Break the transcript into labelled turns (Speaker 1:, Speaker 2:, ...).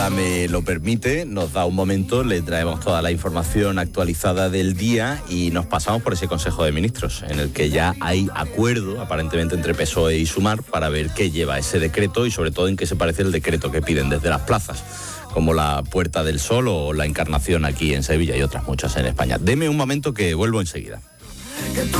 Speaker 1: Me lo permite, nos da un momento, le traemos toda la información actualizada del día y nos pasamos por ese Consejo de Ministros, en el que ya hay acuerdo, aparentemente, entre PSOE y Sumar para ver qué lleva ese decreto y sobre todo en qué se parece el decreto que piden desde las plazas, como la Puerta del Sol o la Encarnación aquí en Sevilla y otras muchas en España. Deme un momento que vuelvo enseguida.